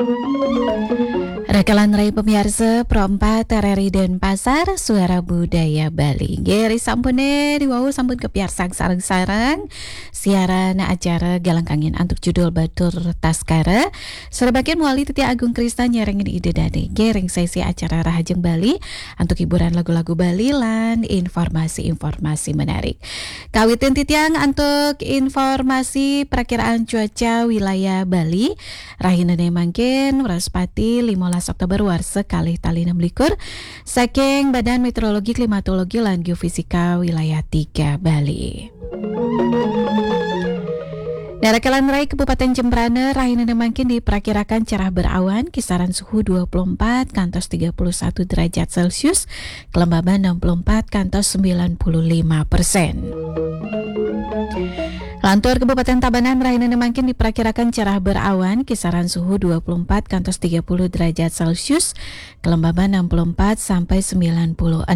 Rekalan Rai pemirsa Pro 4 RRI Denpasar Suara Budaya Bali. Geri sampune diwau sampun kepiarsan sareng-sareng siaran acara Galang Kangin antuk judul Batur Taskara. Serabagian muali Titi Agung Krista nyerengin ide dade gering sesi acara Rahajeng Bali antuk hiburan lagu-lagu Bali lan informasi-informasi menarik. Kawitin titiang antuk informasi perakiraan cuaca wilayah Bali. Rahinane mangkin Wraspati 15 Oktober warsa kalih tali 16 saking Badan Meteorologi Klimatologi lan Geofisika wilayah 3 Bali. Darakalan Rai Kabupaten Jembrana rahinana mangkin diperakirakan cerah berawan kisaran suhu 24 kantos 31 derajat Celcius, kelembaban 64 kantos 95%. Lantur Kabupaten Tabanan rahinana mangkin diperkirakan cerah berawan kisaran suhu 24 kantos 30 derajat Celcius, kelembaban 64 sampai 96%.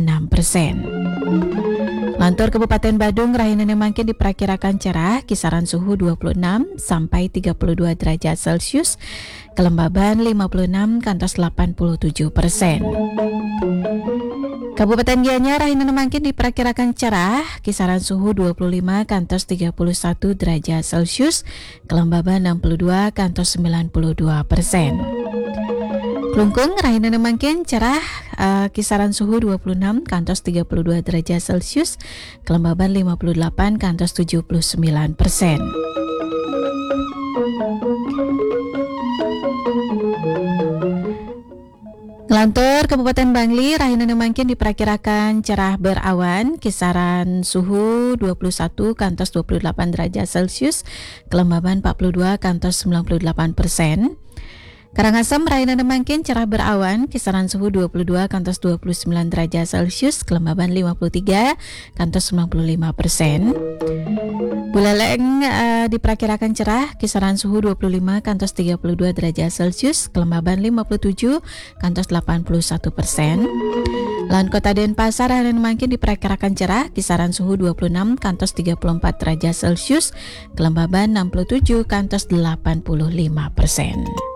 Lantur Kabupaten Badung rahinana mangkin diperkirakan cerah kisaran suhu 26 sampai 32 derajat Celcius, kelembaban 56 kantos 87%. Kabupaten Gianyar rahinana mangkin diperkirakan cerah kisaran suhu 25 kantos 31 derajat Celcius, kelembaban 62 kantos 92%. Klungkung rahinana mangkin cerah kisaran suhu 26 kantos 32 derajat Celcius, kelembaban 58 kantos 79%. Ngelantur Kabupaten Bangli rahinana mangkin diperkirakan cerah berawan kisaran suhu 21 kantos 28 derajat Celcius, kelembaban 42 kantos 98%. Karangasem rahinana mangkin cerah berawan kisaran suhu 22 kantos 29 derajat Celcius, kelembaban 53 kantos 95%. Buleleng diperkirakan cerah kisaran suhu 25 kantos 32 derajat Celcius, kelembaban 57 kantos 81%. Lan Kota Denpasar rahinana mangkin diperkirakan cerah kisaran suhu 26 kantos 34 derajat Celcius, kelembaban 67 kantos 85%.